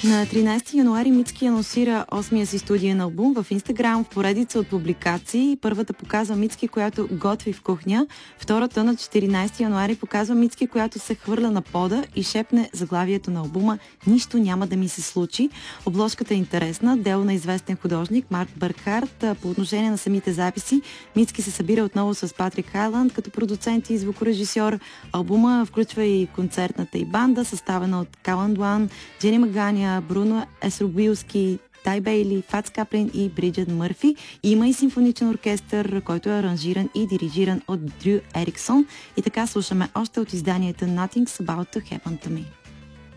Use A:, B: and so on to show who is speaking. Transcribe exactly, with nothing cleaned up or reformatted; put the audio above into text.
A: На тринайсети януари Мицки анонсира осмия си студиен албум в Инстаграм в поредица от публикации. Първата показва Мицки, която готви в кухня. Втората на четиринайсети януари показва Мицки, която се хвърля на пода и шепне заглавието на албума "Нищо няма да ми се случи". Обложката е интересна, дело на известен художник Марк Бъркхарт. По отношение на самите записи, Мицки се събира отново с Патрик Хайланд като продуцент и звукорежисьор. Албума включва и концертната и банда, съставена от Калан Дуан, Джени Маганя, Бруно Есрубилски, Тай Бейли, Фац Каплин и Бриджет Мърфи. Има и симфоничен оркестър, който е аранжиран и дирижиран от Дрю Ериксон. И така слушаме още от изданията Nothing's About to Happen to Me.